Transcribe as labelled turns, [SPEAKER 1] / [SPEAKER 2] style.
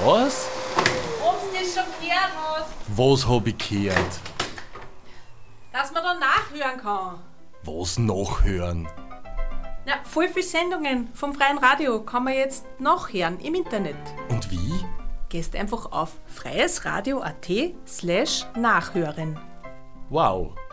[SPEAKER 1] Was?
[SPEAKER 2] Ob du das schon gehört hast,
[SPEAKER 1] Was hab ich gehört?
[SPEAKER 2] dass man da nachhören kann.
[SPEAKER 1] Was nachhören?
[SPEAKER 2] Na, voll viele Sendungen vom Freien Radio kann man jetzt nachhören im Internet.
[SPEAKER 1] Und wie?
[SPEAKER 2] Gehst einfach auf freiesradio.at/nachhören.
[SPEAKER 1] Wow.